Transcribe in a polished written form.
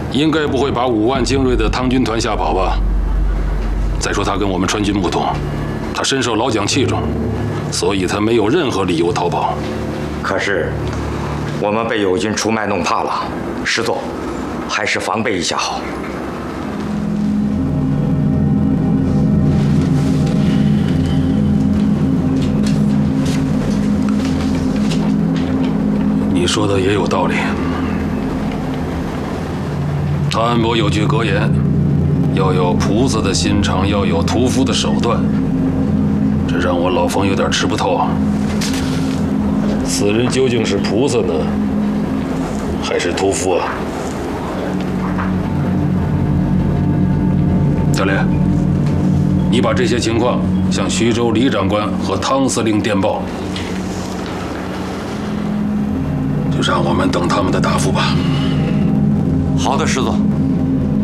应该不会把5万精锐的汤军团吓跑吧？再说他跟我们川军不同，他深受老蒋器重，所以他没有任何理由逃跑。 可是，我们被友军出卖弄怕了，师座，还是防备一下好。 你说的也有道理。汤恩伯有句格言：要有菩萨的心肠，要有屠夫的手段。这让我老冯有点吃不透啊。此人究竟是菩萨呢，还是屠夫啊？小烈，你把这些情况向徐州李长官和汤司令电报，就让我们等他们的答复吧。 好的，师座。